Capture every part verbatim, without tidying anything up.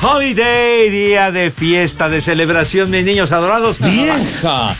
Holiday, día de fiesta, de celebración, mis niños adorados. ¡Vieja!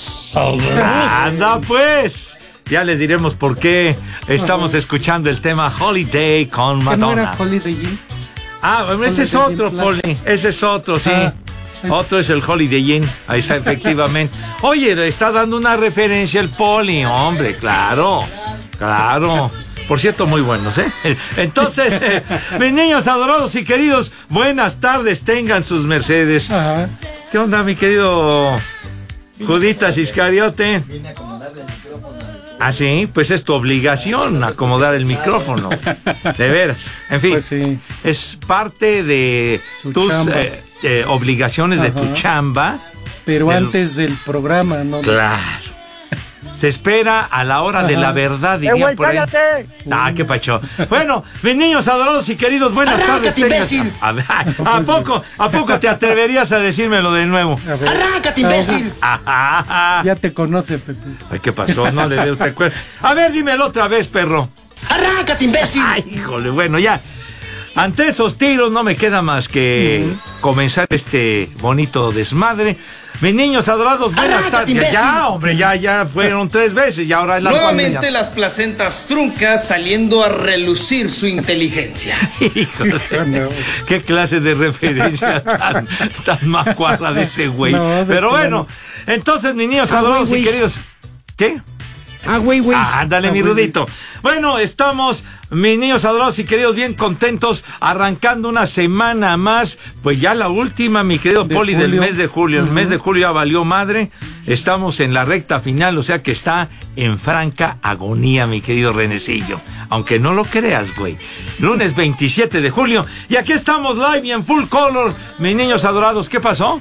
Anda pues. Ya les diremos por qué estamos uh-huh. escuchando el tema Holiday con Madonna. ¿Que no era Holiday? Ah, ese Holiday es otro, Poli. Ese es otro, sí. Ah. Otro es el Holiday Inn, ahí está, efectivamente. Oye, le está dando una referencia el Poli, hombre, claro, claro. Por cierto, muy buenos, ¿eh? Entonces, eh, mis niños adorados y queridos, buenas tardes, tengan sus mercedes. Ajá. ¿Qué onda, mi querido Juditas Iscariote? Vine a acomodarle el micrófono. Ah, sí, pues es tu obligación acomodar el micrófono. De veras. En fin, pues sí. Es parte de Su tus eh, eh, obligaciones, Ajá. de tu chamba. Pero del... antes del programa, ¿no? Claro. Se espera a la hora Ajá. de la verdad, diría eh, por ahí. Ah, qué pacho. Bueno, mis niños adorados y queridos, buenas tardes. Imbécil. A, a, a poco, a poco te atreverías a decírmelo de nuevo. Arráncate, imbécil. Ajá. Ya te conoce, Pepe. Ay, ¿qué pasó? No le dé usted cuenta. A ver, dímelo otra vez, perro. Arráncate, imbécil. Ay, híjole, bueno, ya. Ante esos tiros no me queda más que uh-huh. comenzar este bonito desmadre. Mis niños adorados, buenas tardes. Ya, hombre, ya, ya fueron tres veces y ahora es la Nuevamente las placentas truncas saliendo a relucir su inteligencia. Híjole, no. Qué clase de referencia tan, tan macuarra de ese güey. No, pero bueno, entonces, mis niños ah, adorados wey, y queridos. ¿Qué? Ah, güey, güey. Ah, ándale, ah, mi Rudito. Bueno, estamos, mis niños adorados y queridos, bien contentos, arrancando una semana más, pues ya la última, mi querido de Poli, julio. Del mes de julio. Uh-huh. El mes de julio ya valió madre. Estamos en la recta final, o sea que está en franca agonía, mi querido Renecillo. Aunque no lo creas, güey. Lunes veintisiete de julio. Y aquí estamos live y en full color, mis niños adorados. ¿Qué pasó?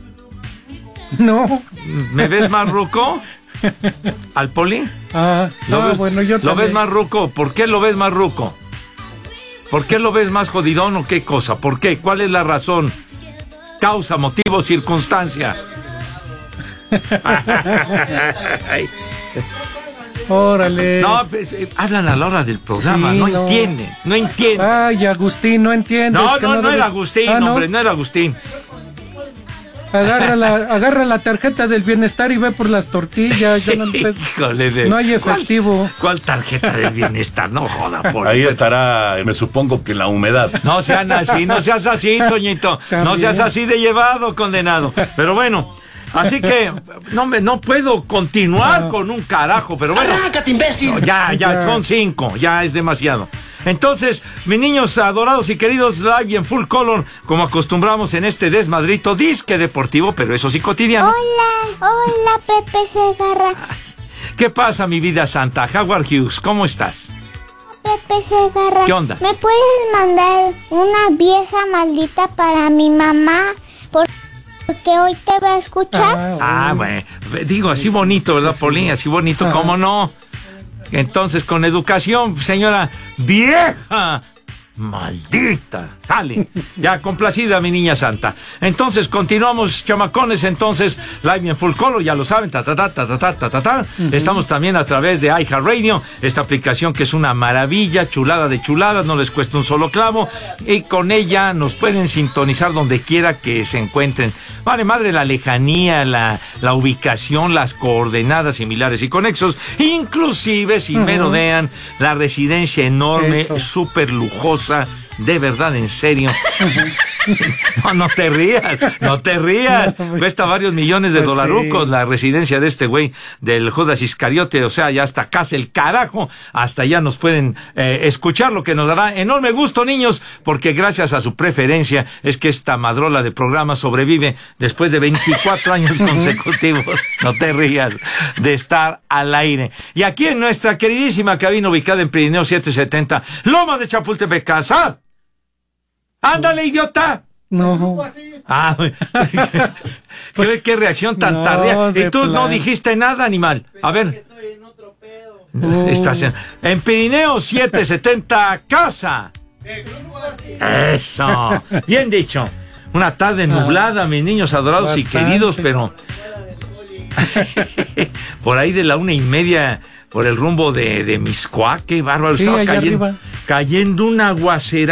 No. ¿Me ves más ruco? ¿Al Poli? Ah, ¿Lo, no, ves, bueno, yo ¿Lo ves más ruco? ¿Por qué lo ves más ruco? ¿Por qué lo ves más jodidón o qué cosa? ¿Por qué? ¿Cuál es la razón? Causa, motivo, circunstancia. Órale. No, pues, eh, hablan a la hora del programa, sí, no, no entienden, no entienden. Ay, Agustín, no entiendes. No, que no, no, no debe... era Agustín, ah, ¿no? hombre, no era Agustín. Agarra la, agarra la tarjeta del bienestar y ve por las tortillas. Ya no, Híjole de... no hay efectivo. ¿Cuál, ¿Cuál tarjeta del bienestar? No joda, por ahí estará, me supongo que la humedad. No sean así, no seas así, Toñito. También. No seas así de llevado, condenado. Pero bueno, así que no me, no puedo continuar ah. con un carajo, pero bueno. ¡Arráncate, imbécil! No, ya, ya, ya, son cinco, ya es demasiado. Entonces, mis niños adorados y queridos, live y en full color, como acostumbramos en este desmadrito disque deportivo, pero eso sí cotidiano. Hola, hola, Pepe Segarra. ¿Qué pasa, mi vida santa? Howard Hughes, ¿cómo estás? Pepe Segarra. ¿Qué onda? ¿Me puedes mandar una vieja maldita para mi mamá? Porque hoy te va a escuchar. Ah, bueno, digo, así bonito, ¿verdad, Polín? Así bonito, ¿cómo no? Entonces, con educación, señora vieja, maldita, sale. Ya, complacida, mi niña santa. Entonces, continuamos, chamacones, entonces, live en full color, ya lo saben, ta, ta, ta, ta, ta, ta, ta, ta. Uh-huh. Estamos también a través de iHeartRadio, esta aplicación que es una maravilla, chulada de chuladas, no les cuesta un solo clavo, y con ella nos pueden sintonizar donde quiera que se encuentren. Vale madre la lejanía, la, la ubicación, las coordenadas similares y conexos, inclusive si uh-huh. merodean la residencia enorme, súper lujosa, de verdad, en serio. No, no te rías, no te rías. Cuesta varios millones de pues dolarucos sí. La residencia de este güey, del Judas Iscariote, o sea, ya hasta casa el carajo, hasta allá nos pueden eh, escuchar, lo que nos dará enorme gusto, niños, porque gracias a su preferencia es que esta madrola de programa sobrevive después de veinticuatro años consecutivos, no te rías, de estar al aire. Y aquí en nuestra queridísima cabina ubicada en Pirineo setecientos setenta, Loma de Chapultepec, casa. ¡Ándale, idiota! No. Ah, ¿Qué, qué reacción tan no, tardía. Y tú plan. No dijiste nada, animal. A ver. Estoy en otro pedo. Uh. Estás en, en Pirineo setecientos setenta, casa. Eso. Bien dicho. Una tarde nublada, mis niños adorados Bastante. y queridos, pero por ahí de la una y media, por el rumbo de, de Miscuac, qué bárbaro. Sí, estaba cayendo, arriba. cayendo un aguacera.